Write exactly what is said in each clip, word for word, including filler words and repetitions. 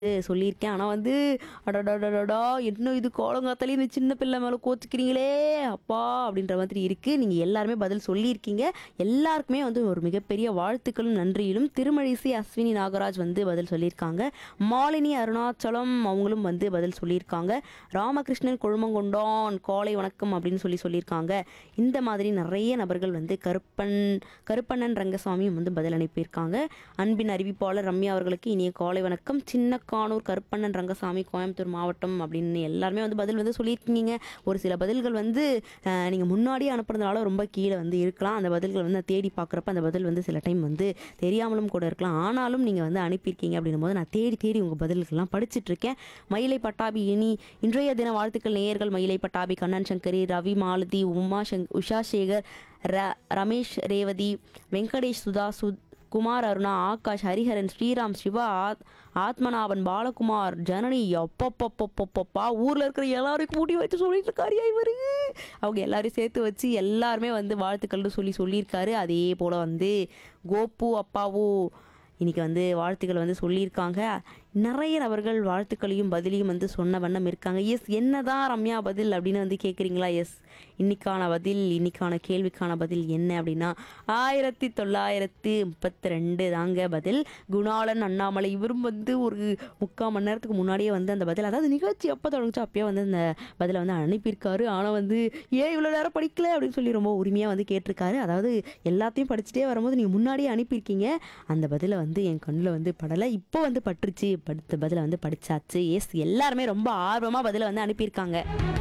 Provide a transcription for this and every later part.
சொல்லியிருக்கேன். ஆனா வந்து, அடடடடடா! என்ன இது காலங்காத்தாலயே இந்த சின்ன பிள்ளை மேல கோச்சுக்கிறீங்களே! அப்பா! அப்படின்ற மாதிரி இருக்கு. நீங்க எல்லாருமே பதில் சொல்லியிருக்கீங்க. எல்லாருக்குமே வந்து ஒரு மிகப்பெரிய வாழ்த்துக்களும், நன்றியிலும். திருமழிசை அஸ்வினி நாகராஜ் வந்து பதில் சொல்லியிருக்காங்க. மாலினி அருணாச்சலம் அவங்களும் வந்து பதில் சொல்லியிருக்காங்க. ராமகிருஷ்ணன் கொழுமங்கொண்டான் காலை வணக்கம் அப்படின்னு சொல்லி சொல்லியிருக்காங்க. இந்த மாதிரி நெறைய நபர்கள் வந்து கருப்பன் கருப்பண்ணன் ரங்கசாமியும் வந்து பதில் அனுப்பியிருக்காங்க. அன்பின் அறிவிப்பாளர் ரம்யா அவர்களுக்கு இனிய காலை வணக்கம். சின்ன கானூர் கருப்பண்ணன் ரங்கசாமி கோயம்புத்தூர் மாவட்டம் அப்படின்னு எல்லாருமே வந்து பதில் வந்து சொல்லியிருக்கீங்க. ஒரு சில பதில்கள் வந்து அஹ், நீங்க முன்னாடியே அனுப்புறதுனால ரொம்ப கீழே வந்து இருக்கலாம். அந்த பதில்கள் வந்து நான் தேடி பார்க்குறப்ப அந்த பதில் வந்து சில டைம் வந்து தெரியாமலும் கூட இருக்கலாம். ஆனாலும் நீங்க வந்து அனுப்பியிருக்கீங்க அப்படின்னும் போது நான் தேடி தேடி உங்க பதில்கள்லாம் படிச்சிட்டு இருக்கேன். மயிலை பட்டாபி இனி இன்றைய தின வாழ்த்துக்கள் நேயர்கள் மயிலை பட்டாபி கண்ணன் சங்கரி ரவி மாலதி உமா சங் உஷா சேகர் ர ரமேஷ் ரேவதி வெங்கடேஷ் சுதா சுத் குமார் அருணா ஆகாஷ் ஹரிஹரன் ஸ்ரீராம் சிவா ஆத் ஆத்மநாபன் பாலகுமார் ஜனனி அப்பப்பப்பப்பப்பா ஊரில் இருக்கிற எல்லாரையும் கூட்டி வச்சு சொல்லிட்டு இருக்காரியா இவரு அவங்க எல்லாரையும் சேர்த்து வச்சு எல்லாருமே வந்து வாழ்த்துக்கள்னு சொல்லி சொல்லியிருக்காரு. அதே போல் வந்து கோபு அப்பாவும் இன்னைக்கு வந்து வாழ்த்துக்கள் வந்து சொல்லியிருக்காங்க. நிறைய நபர்கள் வாழ்த்துக்களையும் பதிலையும் வந்து சொன்ன வண்ணம் இருக்காங்க. எஸ் என்னதான் ரம்யா பதில் அப்படின்னு வந்து கேட்குறீங்களா? எஸ் இன்னைக்கான பதில் இன்னைக்கான கேள்விக்கான பதில் என்ன அப்படின்னா ஆயிரத்தி தொள்ளாயிரத்தி முப்பத்தி ரெண்டு தாங்க பதில். குணாளன் அண்ணாமலை இவரும் வந்து ஒரு முக்கால் மணி நேரத்துக்கு முன்னாடியே வந்து அந்த பதில் அதாவது நிகழ்ச்சி எப்போ தொடங்குச்சோ அப்பயே வந்து அந்த பதிலை வந்து அனுப்பியிருக்காரு. ஆனால் வந்து ஏன் இவ்வளோ நேரம் படிக்கல அப்படின்னு சொல்லி ரொம்ப உரிமையாக வந்து கேட்டிருக்காரு. அதாவது எல்லாத்தையும் படிச்சுட்டே வரும்போது நீங்கள் முன்னாடியே அனுப்பியிருக்கீங்க. அந்த பதிலை வந்து என் கண்ணில் வந்து படலை. இப்போ வந்து பட்டுருச்சு. படுத்த பதிலை வந்து படிச்சாச்சு. எஸ் எல்லாருமே ரொம்ப ஆர்வமாக பதிலை வந்து அனுப்பியிருக்காங்க.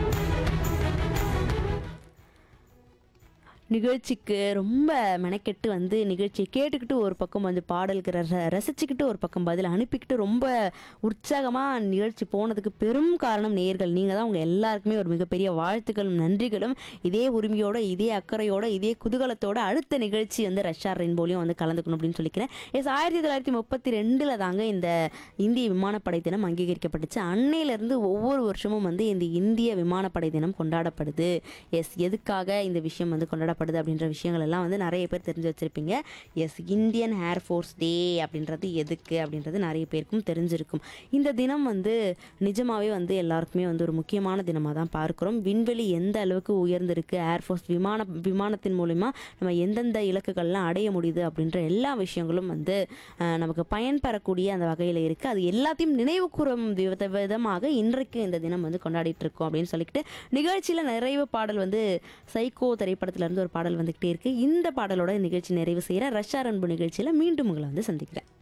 நிகழ்ச்சிக்கு ரொம்ப மெனக்கெட்டு வந்து நிகழ்ச்சியை கேட்டுக்கிட்டு ஒரு பக்கம் வந்து பாடல்கிற ர ரசிச்சுக்கிட்டு ஒரு பக்கம் பதில் அனுப்பிக்கிட்டு ரொம்ப உற்சாகமாக நிகழ்ச்சி போனதுக்கு பெரும் காரணம் நேயர்கள் நீங்கள் தான். உங்கள் எல்லாருக்குமே ஒரு மிகப்பெரிய வாழ்த்துக்களும் நன்றிகளும். இதே உரிமையோட இதே அக்கறையோட இதே குதூகலத்தோட அடுத்த நிகழ்ச்சி வந்து ரஷ்யா ரெயின்போலையும் வந்து கலந்துக்கணும் அப்படின்னு சொல்லிக்கிறேன். எஸ் ஆயிரத்தி தொள்ளாயிரத்தி முப்பத்தி ரெண்டில் தாங்க இந்த இந்திய விமானப்படை தினம் அங்கீகரிக்கப்பட்டுச்சு. அன்னையிலேருந்து ஒவ்வொரு வருஷமும் வந்து இந்த இந்திய விமானப்படை தினம் கொண்டாடப்படுது. எஸ் எதுக்காக இந்த விஷயம் வந்து கொண்டாட படுது அப்படின்ற விஷயங்கள் எல்லாம் வந்து நிறைய பேர் தெரிஞ்சு வச்சிருப்பீங்க. S Indian air force day அப்படின்றது எதுக்கு அப்படின்றது நிறைய பேருக்கும் தெரிஞ்சிருக்கும். இந்த தினம் வந்து நிஜமாவே வந்து எல்லாருக்குமே வந்து ஒரு முக்கியமான தினமாக தான் பார்க்குறோம். விண்வெளி எந்த அளவுக்கு உயர்ந்திருக்கு, ஏர்ஃபோர்ஸ் விமான விமானத்தின் மூலிமா நம்ம எந்தெந்த இலக்குகள்லாம் அடைய முடியுது அப்படின்ற எல்லா விஷயங்களும் வந்து அஹ், நமக்கு பயன்பெறக்கூடிய அந்த வகையில் இருக்குது. அது எல்லாத்தையும் நினைவு கூறும் வித விதமாக இன்றைக்கு இந்த தினம் வந்து கொண்டாடிட்டு இருக்கோம் அப்படின்னு சொல்லிக்கிட்டு நிகழ்ச்சியில் நிறைவு பாடல் வந்து சைக்கோ திரைப்படத்திலிருந்து ஒரு பாடல் வந்துகிட்டே இருக்கு. இந்த பாடலோட நிகழ்ச்சி நிறைவு செய்கிற ரஷ்யா அன்பு நிகழ்ச்சியில் மீண்டும் உங்களை வந்து சந்திக்கிறேன்.